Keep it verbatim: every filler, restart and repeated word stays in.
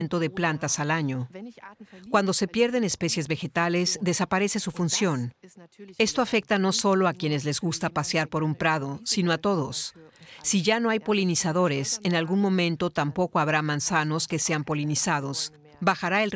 de plantas al año. Cuando se pierden especies vegetales, desaparece su función. Esto afecta no solo a quienes les gusta pasear por un prado, sino a todos. Si ya no hay polinizadores, en algún momento tampoco habrá manzanos que sean polinizados. Bajará el